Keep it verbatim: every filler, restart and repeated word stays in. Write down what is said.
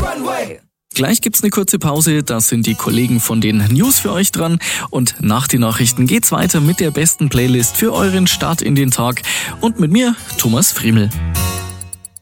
Runway. Gleich gibt's eine kurze Pause, da sind die Kollegen von den News für euch dran und nach den Nachrichten geht's weiter mit der besten Playlist für euren Start in den Tag und mit mir, Thomas Friemel.